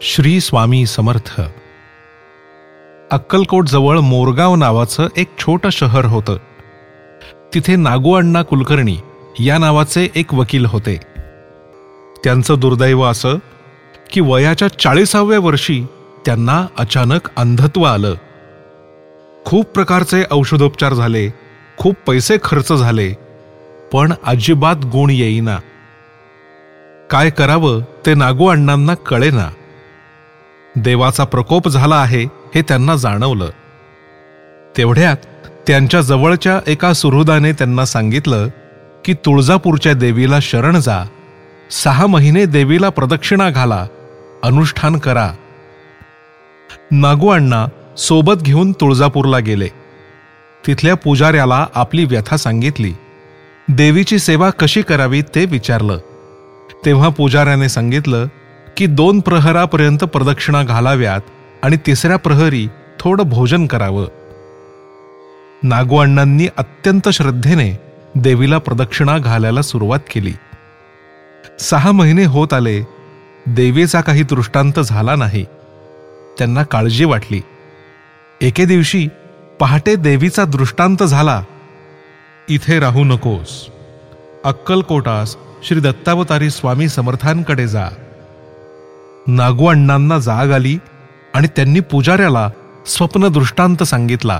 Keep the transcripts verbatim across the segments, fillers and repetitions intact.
श्री स्वामी समर्थ. अक्कलकोट जवळ मोरगाव नावाचं एक छोटं शहर होतं. तिथे नागूअण्णा कुलकर्णी या नावाचे एक वकील होते. त्यांचं दुर्दैव असं की वयाच्या चाळीसाव्या वर्षी त्यांना अचानक अंधत्व आलं. खूप प्रकारचे औषधोपचार झाले, खूप पैसे खर्च झाले, पण अजिबात गुण येईना. काय करावं ते नागूअण्णांना कळेना. देवाचा प्रकोप झाला आहे हे त्यांना जाणवलं. तेवढ्यात त्यांच्या जवळच्या एका सुहृदाने त्यांना सांगितलं की तुळजापूरच्या देवीला शरण जा, सहा महिने देवीला प्रदक्षिणा घाला, अनुष्ठान करा. नागूअण्णा सोबत घेऊन तुळजापूरला गेले. तिथल्या पुजाऱ्याला आपली व्यथा सांगितली. देवीची सेवा कशी करावी ते विचारलं. तेव्हा पुजाऱ्याने सांगितलं की दोन प्रहरापर्यंत प्रदक्षिणा घालाव्यात आणि तिसऱ्या प्रहरी थोडं भोजन करावं. नागूअण्णांनी अत्यंत श्रद्धेने देवीला प्रदक्षिणा घालायला सुरुवात केली. सहा महिने होत आले, देवीचा काही दृष्टांत झाला नाही. त्यांना काळजी वाटली. एके दिवशी पहाटे देवीचा दृष्टांत झाला, इथे राहू नकोस, अक्कलकोटास श्री दत्तावतारी स्वामी समर्थांकडे जा. नागूअण्णांना जाग आली आणि त्यांनी पुजाऱ्याला स्वप्न दृष्टांत सांगितला.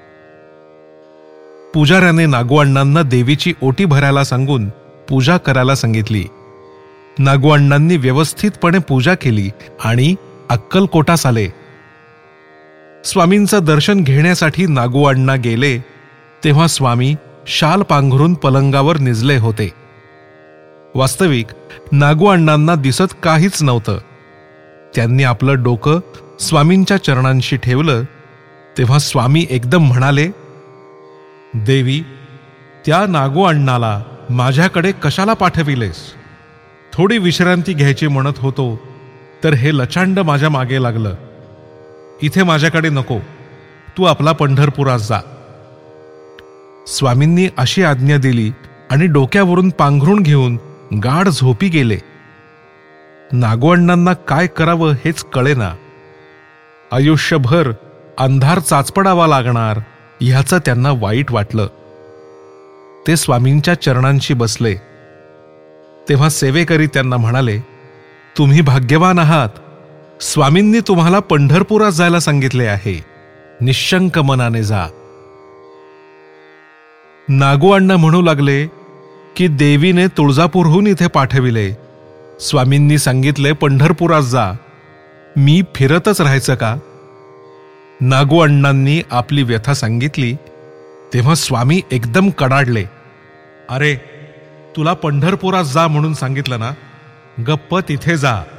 पुजाऱ्याने नागूअण्णांना देवीची ओटी भरायला सांगून पूजा करायला सांगितली. नागूअण्णांनी व्यवस्थितपणे पूजा केली आणि अक्कलकोटास आले. स्वामींचं दर्शन घेण्यासाठी नागूअण्णा गेले तेव्हा स्वामी शाल पांघरून पलंगावर निजले होते. वास्तविक नागूअण्णांना दिसत काहीच नव्हतं. त्यांनी आपलं डोकं स्वामींच्या चरणांशी ठेवलं तेव्हा स्वामी एकदम म्हणाले, देवी, त्या नागूअण्णाला माझ्याकडे कशाला पाठविलेस? थोडी विश्रांती घ्यायची म्हणत होतो तर हे लचांड माझ्या मागे लागलं. इथे माझ्याकडे नको, तू आपला पंढरपुरात जा. स्वामींनी अशी आज्ञा दिली आणि डोक्यावरून पांघरून घेऊन गाढ झोपी गेले. नागूअण्णांना काय करावं हेच कळेना. आयुष्यभर अंधार चाचपडावा लागणार ह्याचं त्यांना वाईट वाटलं. ते स्वामींच्या चरणांशी बसले. तेव्हा सेवेकरी त्यांना म्हणाले, तुम्ही भाग्यवान आहात. स्वामींनी तुम्हाला पंढरपुरात जायला सांगितले आहे. निशंक मनाने जा. नागूअण्णा म्हणू लागले की देवीने तुळजापूरहून इथे पाठविले. स्वामींनी सांगितले पंढरपुरात जा. मी फिरतच राहायचं का? नागूअण्णांनी आपली व्यथा सांगितली तेव्हा स्वामी एकदम कडाडले. अरे, तुला पंढरपुरात जा म्हणून सांगितलं ना, गप्प तिथे जा.